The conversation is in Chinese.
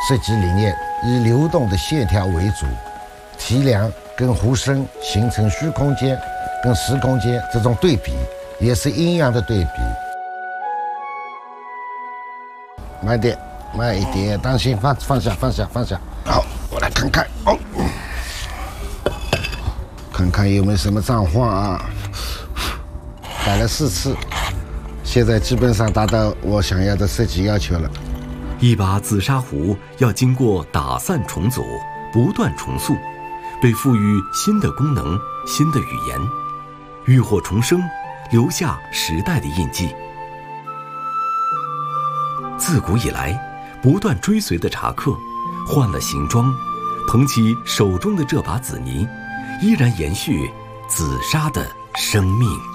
设计理念以流动的线条为主，提梁跟弧身形成虚空间跟实空间这种对比，也是阴阳的对比。慢点，慢一点，当心，放下。好，我来看看，看看有没有什么脏话啊。改了4次，现在基本上达到我想要的设计要求了。 一把紫砂壶要经过打散重组，不断重塑，被赋予新的功能、新的语言，浴火重生，留下时代的印记。自古以来，不断追随的茶客，换了形装，捧起手中的这把紫泥，依然延续紫砂的生命。